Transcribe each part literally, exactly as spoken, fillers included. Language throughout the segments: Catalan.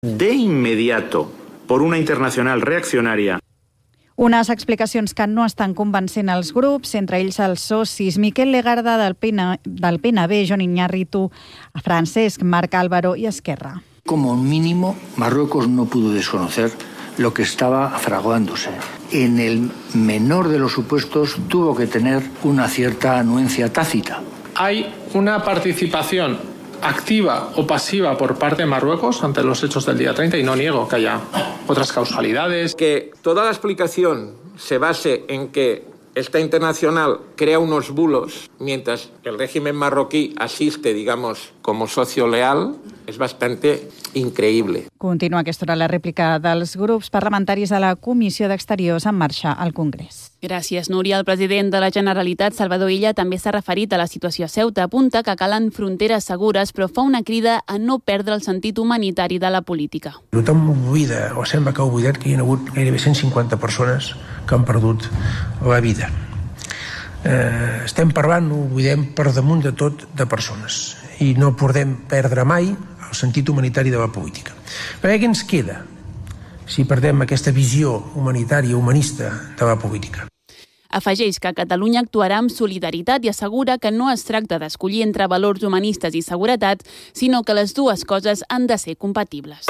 de inmediato por una internacional reaccionària. Unes explicacions que no estan convencent els grups, entre ells els socis Miquel Legarda del P N, del P N B, Jon Iñárritu, Francesc, Marc Álvaro i Esquerra. Como mínimo, Marruecos no pudo desconocer lo que estaba fraguándose. En el menor de los supuestos tuvo que tener una cierta anuencia tácita. Hay una participación activa o pasiva por parte de Marruecos ante los hechos del día treinta y no niego que haya otras causalidades. Que toda la explicación se base en que esta internacional crea unos bulos mientras el régimen marroquí asiste, digamos, como socio leal, es bastante increïble. Continua aquesta hora la rèplica dels grups parlamentaris a la Comissió d'Exteriors en marxa al Congrés. Gràcies, Núria. El president de la Generalitat, Salvador Illa, també s'ha referit a la situació a Ceuta. Apunta que calen fronteres segures, però fa una crida a no perdre el sentit humanitari de la política. Tothom oblida, o sembla que ha oblidat, que hi ha hagut gairebé cent cinquanta persones que han perdut la vida. Eh, estem parlant, no oblidem, per damunt de tot, de persones. I no podem perdre mai el sentit humanitari de la política. Perquè què ens queda si perdem aquesta visió humanitària, humanista de la política? Afegeix que Catalunya actuarà amb solidaritat i assegura que no es tracta d'escollir entre valors humanistes i seguretat, sinó que les dues coses han de ser compatibles.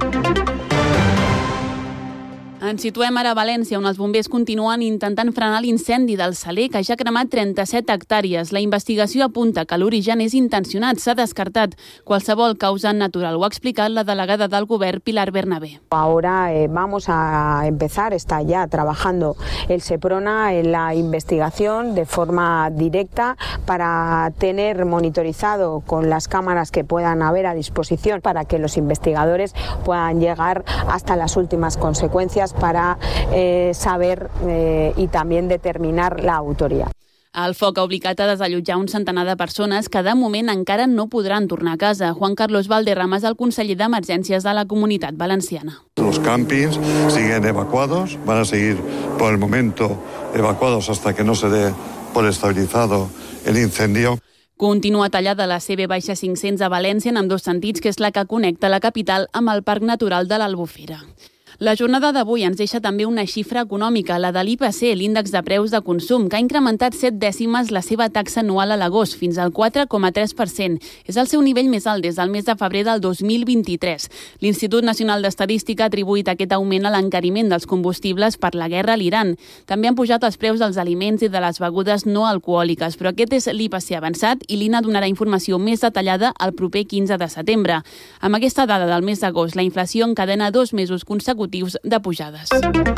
Ens situem ara a València, on els bombers continuen intentant frenar l'incendi del Saler, que ja ha cremat trenta-set hectàrees. La investigació apunta que l'origen és intencionat. S'ha descartat qualsevol causa natural. Ho ha explicat la delegada del govern, Pilar Bernabé. Ahora eh, vamos a empezar, está ya trabajando el SEPRONA en la investigación de forma directa para tener monitorizado con las cámaras que puedan haber a disposición para que los investigadores puedan llegar hasta las últimas consecuencias para eh, saber eh, y también determinar la autoría. El foc ha obligat a desallotjar un centenar de persones que de moment encara no podran tornar a casa. Juan Carlos Valderrama és el conseller d'Emergències de la Comunitat Valenciana. Los campings siguen evacuados, van a seguir por el momento evacuados hasta que no se dé por estabilizado el incendio. Continua tallada la C B cinc-cents a València en ambdós sentits, que és la que connecta la capital amb el Parc Natural de l'Albufera. La jornada d'avui ens deixa també una xifra econòmica, la de l'I P C, l'índex de preus de consum, que ha incrementat set dècimes la seva taxa anual a l'agost, fins al quatre coma tres per cent. És el seu nivell més alt des del mes de febrer del dos mil vint-i-tres. L'Institut Nacional d'Estadística ha atribuït aquest augment a l'encariment dels combustibles per la guerra a l'Iran. També han pujat els preus dels aliments i de les begudes no alcohòliques, però aquest és l'I P C avançat i l'I N A donarà informació més detallada el proper quinze de setembre. Amb aquesta dada del mes d'agost, la inflació encadena dos mesos consecutius de pujades.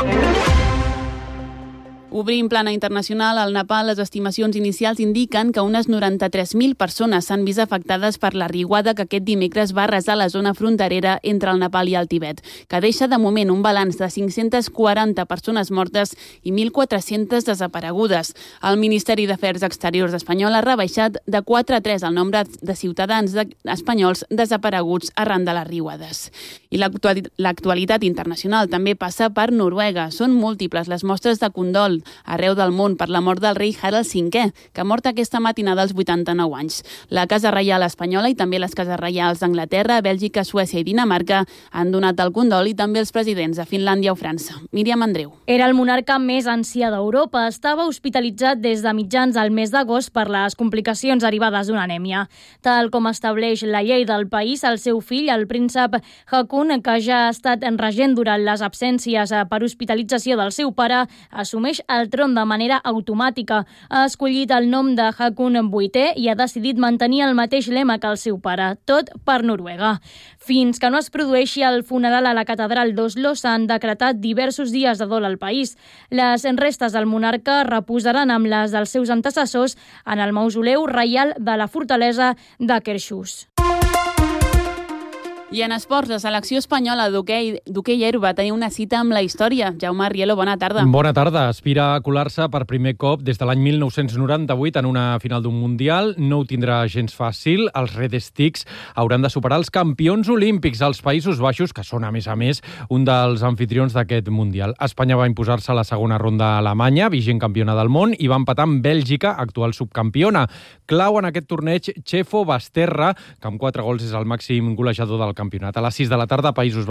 Obrim plana internacional. Al Nepal, les estimacions inicials indiquen que unes noranta-tres mil persones s'han vist afectades per la riuada que aquest dimecres va arrasar la zona fronterera entre el Nepal i el Tibet, que deixa de moment un balanç de cinc-centes quaranta persones mortes i mil quatre-centes desaparegudes. El Ministeri d'Afers Exteriors espanyol ha rebaixat de quatre a tres el nombre de ciutadans espanyols desapareguts arran de les riuades. I l'actualitat internacional també passa per Noruega. Són múltiples les mostres de condol arreu del món per la mort del rei Harald cinquè, que ha mort aquesta matinada als vuitanta-nou anys. La Casa Reial espanyola i també les Cases Reials d'Anglaterra, Bèlgica, Suècia i Dinamarca han donat el condol, i també els presidents de Finlàndia o França. Míriam Andreu. Era el monarca més ancià d'Europa. Estava hospitalitzat des de mitjans del mes d'agost per les complicacions derivades d'una anèmia. Tal com estableix la llei del país, el seu fill, el príncep Haakon, que ja ha estat regent durant les absències per hospitalització del seu pare, assumeix el tron de manera automàtica. Ha escollit el nom de Haakon vuitè i ha decidit mantenir el mateix lema que el seu pare, tot per Noruega. Fins que no es produeixi el funeral a la catedral d'Oslo, s'han decretat diversos dies de dol al país. Les restes del monarca reposaran amb les dels seus antecessors en el mausoleu reial de la fortalesa d'Akershus. I en esports, la selecció espanyola d'hoquei d'hoquei herba va tenir una cita amb la història. Jaume Arrielo, bona tarda. Bona tarda. Aspira a colar-se per primer cop des de l'any mil nou-cents noranta-vuit en una final d'un Mundial. No ho tindrà gens fàcil. Els Red Sticks hauran de superar els campions olímpics, els Països Baixos, que són, a més a més, un dels anfitrions d'aquest Mundial. Espanya va imposar-se a la segona ronda a Alemanya, vigent campiona del món, i va empatar amb Bèlgica, actual subcampiona. Clau en aquest torneig, Chefo Basterra, que amb quatre gols és el màxim golejador del campionat. A les sis de la tarda, Països